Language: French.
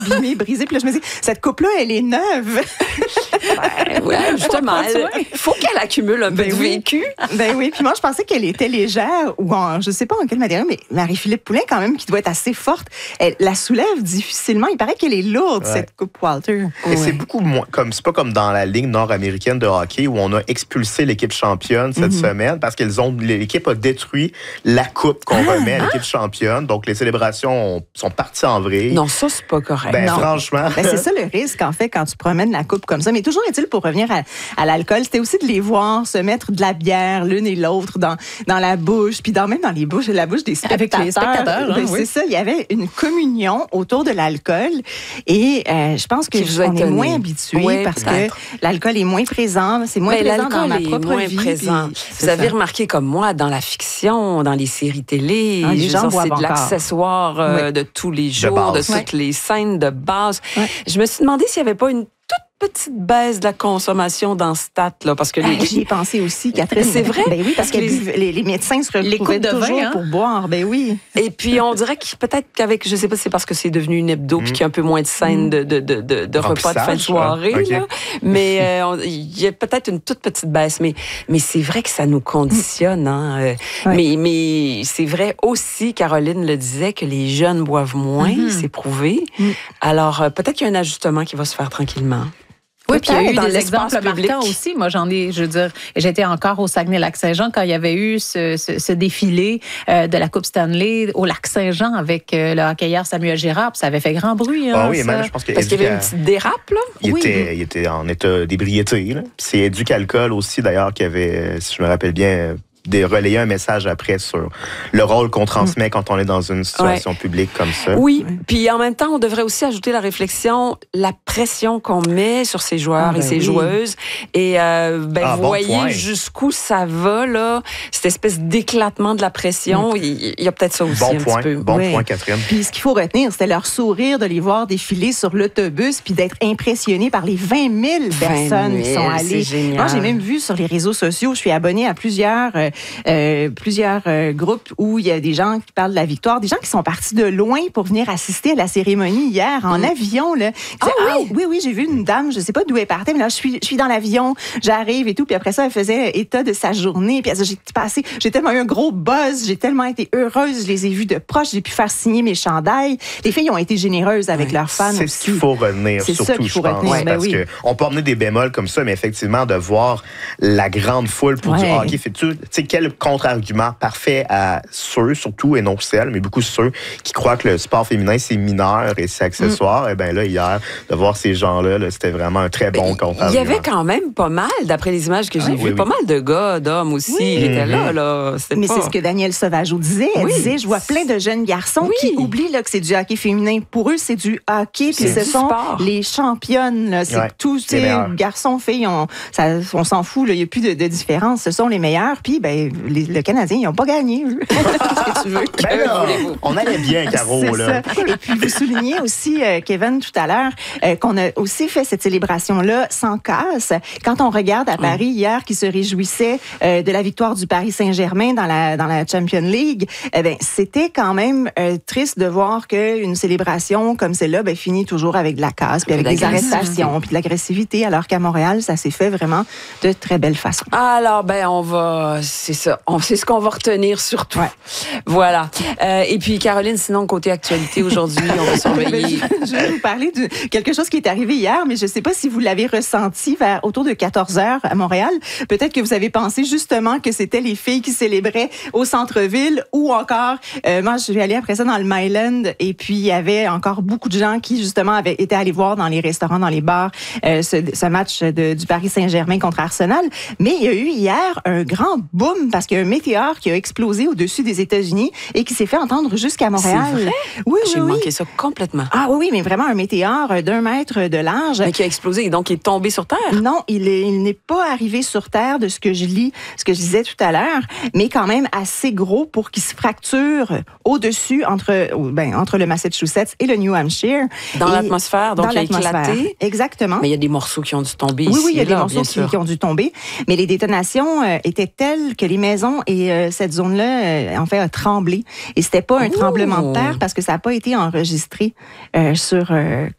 abîmée, brisée. Puis là, je me dis, cette coupe-là, elle est neuve. Ouais, justement, il faut qu'elle accumule un peu de vécu. Ben oui, puis moi, je pensais qu'elle était légère, ou je sais pas en quelle matière, mais Marie-Philippe Poulin, quand même, qui doit être assez forte, elle la soulève difficilement. Il paraît qu'elle est lourde, cette coupe Walter. Et c'est beaucoup moins, c'est pas comme dans la Ligue nord-américaine de hockey où on a expulsé l'équipe championne cette semaine parce l'équipe a détruit la coupe qu'on remet à l'équipe championne. Donc, les célébrations sont parties en vrille. Non, ça, c'est pas correct. Ben, franchement. Ben, c'est ça le risque, en fait, quand tu promènes la coupe comme ça. Mais toujours est-il, pour revenir à l'alcool, c'était aussi de les voir se mettre de la bière l'une et l'autre dans la bouche, puis même dans la bouche des spectateurs. Avec les spectateurs, ben, c'est ça, il y avait une communion autour de l'alcool. Et je pense qu'on est moins habitués parce que l'alcool est moins présent, c'est moins présent dans ma propre vie. Présent. Vous avez remarqué comme moi, dans la fiction, dans les séries télé, les gens boivent c'est de l'accessoire de tous les jours, de toutes les scènes de base. Je me suis demandé s'il n'y avait pas une petite baisse de la consommation dans ce stat-là. Parce que j'y ai pensé aussi, Catherine. C'est vrai? Ben oui, parce que les médecins se retrouvaient toujours pour boire. Ben oui. Et puis, on dirait que peut-être qu'avec, je sais pas si c'est parce que c'est devenu une hebdo puis qu'il y a un peu moins de scènes de repas de fin de soirée. Okay. Là. Mais il y a peut-être une toute petite baisse. Mais c'est vrai que ça nous conditionne. Hein. Mais c'est vrai aussi, Caroline le disait, que les jeunes boivent moins, c'est prouvé. Alors, peut-être qu'il y a un ajustement qui va se faire tranquillement. Oui, puis il y a eu des exemples marquants aussi. Moi, j'étais encore au Saguenay-Lac-Saint-Jean quand il y avait eu ce défilé de la Coupe Stanley au Lac-Saint-Jean avec le hockeyeur Samuel Girard. Puis ça avait fait grand bruit. Hein, oui, même, je pense parce qu'il y avait une petite dérape, là. Il était en état d'ébriété. Là. Puis c'est Éduc Alcool aussi, d'ailleurs, qui avait, si je me rappelle bien, relayer un message après sur le rôle qu'on transmet quand on est dans une situation publique comme ça. Oui, puis en même temps, on devrait aussi ajouter la réflexion, la pression qu'on met sur ces joueurs et ces joueuses. Et vous voyez jusqu'où ça va, là, cette espèce d'éclatement de la pression. Il y a peut-être ça aussi un petit peu. Bon point, Catherine. Puis ce qu'il faut retenir, c'était leur sourire de les voir défiler sur l'autobus puis d'être impressionnés par les 20 000 personnes qui sont allées. Moi, j'ai même vu sur les réseaux sociaux, je suis abonnée à plusieurs groupes où il y a des gens qui parlent de la victoire, des gens qui sont partis de loin pour venir assister à la cérémonie hier en avion. Là. Oui, j'ai vu une dame, je ne sais pas d'où elle partait, mais là, je suis dans l'avion, j'arrive et tout, puis après ça, elle faisait état de sa journée, puis j'ai tellement eu un gros buzz, j'ai tellement été heureuse, je les ai vus de proche, j'ai pu faire signer mes chandails. Les filles ont été généreuses avec leurs fans aussi. C'est ce qu'il faut retenir, surtout, je pense, parce qu'on peut emmener des bémols comme ça, mais effectivement, de voir la grande foule pour du hockey, tu sais, quel contre-argument parfait à ceux, surtout, et non celles, mais beaucoup ceux qui croient que le sport féminin, c'est mineur et c'est accessoire. Et bien là, hier, de voir ces gens-là, c'était vraiment un très bon contre-argument. Il y avait quand même pas mal, d'après les images que j'ai vues, pas mal de gars, d'hommes aussi, qui étaient là. Mais c'est ce que Danielle Sauvageau disait. Elle disait, je vois plein de jeunes garçons qui oublient là, que c'est du hockey féminin. Pour eux, c'est du hockey, puis ce sont les championnes. Là. C'est tous, garçons, filles, on s'en fout, il n'y a plus de différence. Ce sont les meilleurs, puis le Canadien, ils n'ont pas gagné. Qu'est-ce que tu veux? On allait bien, Caro. Là. Et puis, vous soulignez aussi, Kevin, tout à l'heure, qu'on a aussi fait cette célébration-là sans casse. Quand on regarde à Paris hier, qui se réjouissait de la victoire du Paris Saint-Germain dans la Champions League, c'était quand même triste de voir qu'une célébration comme celle-là finit toujours avec de la casse, puis avec des arrestations, puis de l'agressivité, alors qu'à Montréal, ça s'est fait vraiment de très belle façon. Alors, c'est ça. C'est ce qu'on va retenir surtout. Voilà. Et puis, Caroline, sinon, côté actualité, aujourd'hui, on va surveiller. Je vais vous parler de quelque chose qui est arrivé hier, mais je ne sais pas si vous l'avez ressenti autour de 14 heures à Montréal. Peut-être que vous avez pensé justement que c'était les filles qui célébraient au centre-ville ou encore, moi, je suis allée après ça dans le Myland et puis il y avait encore beaucoup de gens qui, justement, avaient été allés voir dans les restaurants, dans les bars, ce match du Paris Saint-Germain contre Arsenal. Mais il y a eu hier un grand boom parce qu'il y a un météore qui a explosé au-dessus des États-Unis et qui s'est fait entendre jusqu'à Montréal. C'est vrai? Oui, J'ai manqué ça complètement. Ah oui, mais vraiment un météore d'1 mètre de large. Mais qui a explosé et donc il est tombé sur Terre? Non, il n'est pas arrivé sur Terre de ce que je disais tout à l'heure, mais quand même assez gros pour qu'il se fracture au-dessus entre le Massachusetts et le New Hampshire. Dans l'atmosphère, donc il a éclaté. Exactement. Mais il y a des morceaux qui ont dû tomber ici. Oui, il y a des morceaux qui ont dû tomber, mais les détonations étaient telles que les maisons et cette zone-là, en fait, a tremblé. Et c'était pas un tremblement de terre parce que ça n'a pas été enregistré